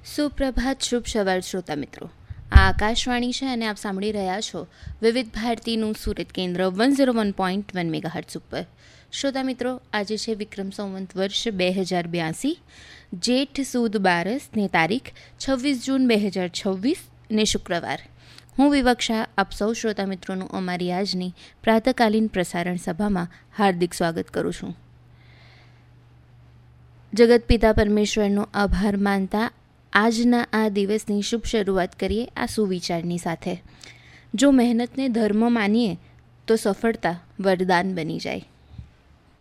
સુપ્રભાત, શુભ સવાર શ્રોતા મિત્રો. આ આકાશવાણી છે અને આપ સાંભળી રહ્યા છો વિવિધ ભારતીનું સુરત કેન્દ્ર 101.1 મેગાહર્ટ્ઝ ઉપર. શ્રોતા મિત્રો, આજે છે વિક્રમ સંવંત વર્ષ 2082, જેઠ સુદ 12 ને તારીખ 26 જૂન 2026 ને શુક્રવાર. હું વિવક્ષા આપ સૌ શ્રોતા મિત્રોનું અમારી આજની પ્રાતકાલીન પ્રસારણ સભામાં હાર્દિક સ્વાગત કરું છું. જગતપિતા પરમેશ્વરનો આભાર માનતા આજના આ દિવસની શુભ શરૂઆત કરીએ આ સુવિચારની સાથે. જો મહેનતને ધર્મ માનીએ તો સફળતા વરદાન બની જાય.